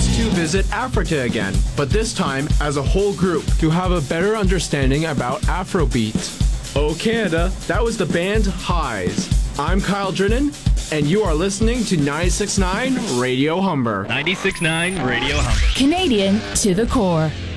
us to visit Africa again, but this time as a whole group to have a better understanding about Afrobeat. Oh Canada, that was the band Highs. I'm Kyle Drennan, and you are listening to 96.9 Radio Humber. 96.9 Radio Humber. Canadian to the core.